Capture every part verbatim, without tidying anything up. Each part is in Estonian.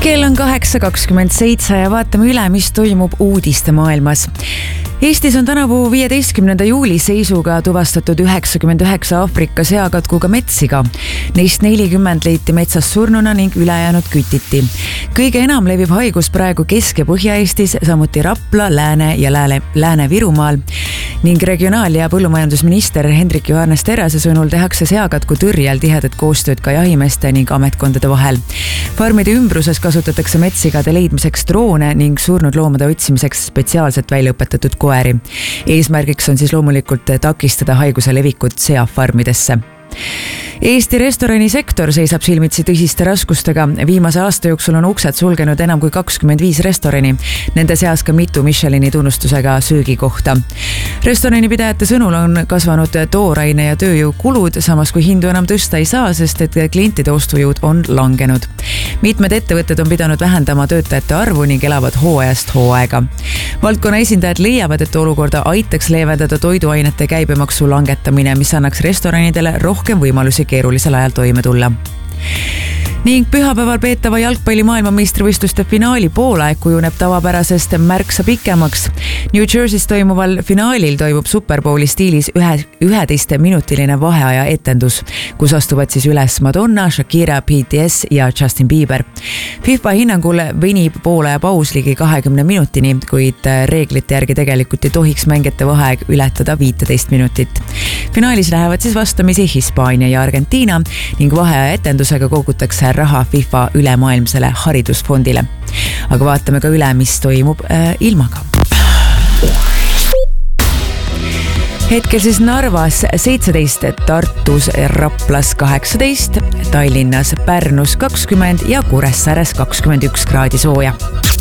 Kell on kaheksa kakskümmend seitse ja vaatame üle, mis toimub uudiste maailmas. Eestis on tänavu viieteistkümnenda juuli seisuga tuvastatud üheksakümmend üheksa Aafrika seakatkuga metsiga. Neist nelikümmend leiti metsas surnuna ning ülejäänud kütiti. Kõige enam levib haigus praegu Kesk- ja Põhja-Eestis, samuti Rapla, Lääne- ja Lääne, Lääne-Virumaal. Ning regionaal- ja põllumajandusminister Hendrik Johannes Terase sõnul tehakse seakatku tõrjel tihedat koostööd ka jahimeeste ning ametkondade vahel. Farmide ümbruses kasutatakse metsigade leidmiseks droone ning surnud loomade otsimiseks spetsiaalselt välja õpetatud koeri. Eesmärgiks on siis loomulikult takistada haiguse levikut seafarmidesse. Eesti restoranisektor seisab silmitsi tõsiste raskustega. Viimase aasta jooksul on uksed sulgenud enam kui kakskümmend viis restorani. Nende seas ka mitu Michelini tunnustusega söögikohta. Restoranipidajate sõnul on kasvanud tooraine ja tööjõukulud, samas kui hindu enam tõsta ei saa, sest et klientide ostujõud on langenud. Mitmed ettevõtted on pidanud vähendama töötajate arvu ning elavad hooajast hooaega. Valdkonna esindajad leiavad, et olukorda aitaks leevendada toiduainete käibemaksu langetamine, mis annaks restoranidele rohkem võimalusi keerulisel ajal toime tulla. Ning pühapäeval peetava jalgpalli maailmameistrivõistluste finaali poolaeg kujuneb tavapärasest märksa pikemaks. New Jersey's toimuval finaalil toimub Super Bowli stiilis ühe, üheteistminutiline vaheaja etendus, kus astuvad siis üles Madonna, Shakira, B T S ja Justin Bieber. FIFA hinnangul venib poolaja paus ligi kahekümne minutini, kuid reeglite järgi tegelikult ei tohiks mängijate vaheaeg ületada viiteist minutit. Finaalis lähevad siis vastamisi Hispaania ja Argentiina ning vaheaja etendusega kogutakse raha FIFA ülemaailmsele haridusfondile. Aga vaatame ka üle, mis toimub äh, ilmaga. Hetkel siis Narvas seitseteist, Tartus, Raplas kaheksateist, Tallinnas, Pärnus kakskümmend ja Kuressaares kakskümmend üks kraadi sooja.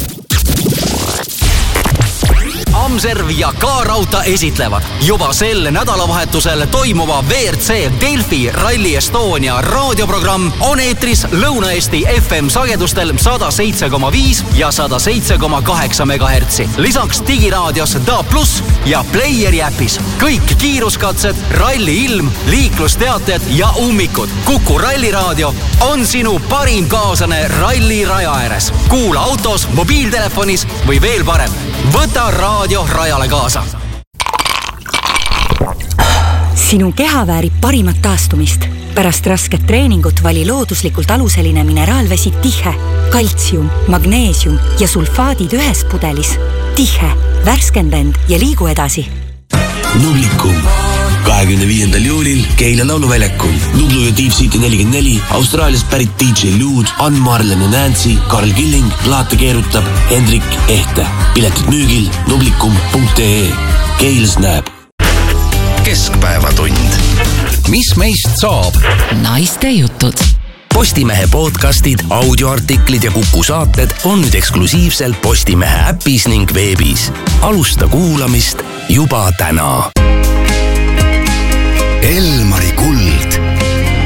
Amserv ja K-Rauta esitlevad juba sel nädalavahetusel toimuva V R C Delfi Rally Estonia raadioprogramm on eetris Lõuna-Eesti F M sagedustel sada seitse koma viis ja sada seitse koma kaheksa megahertsi. Lisaks digiraadios D A plus ja Playeri äpis. Kõik kiiruskatsed, ralli ilm, liiklusteated ja ummikud. Kuku ralliraadio on sinu parim kaaslane ralli raja ääres. Kuula autos, mobiiltelefonis või veel parem. Võta raadio rajale kaasa. Sinu keha väärib parimat taastumist. Pärast rasket treeningut vali looduslikult aluseline mineraalvesi Tihe. Kaltsium, magneesium ja sulfaadid ühes pudelis. Tihe, värskenda end ja liigu edasi. Nublikum. kahekümne viiendal juulil Keila lauluväljakul. Nublu ja Deep City nelikümmend neli, Austraaliast pärit D J Lude, Ann Marlen ja Nancy, Karl Killing, plaate keerutab Hendrik Ehte. Piletid müügil nublikum punkt ee. Keilas näeb. Keskpäevatund. Mis meist saab? Naiste jutud. Postimehe podcastid, audioartiklid ja Kuku saated on nüüd eksklusiivselt Postimehe äpis ning veebis. Alusta kuulamist juba täna.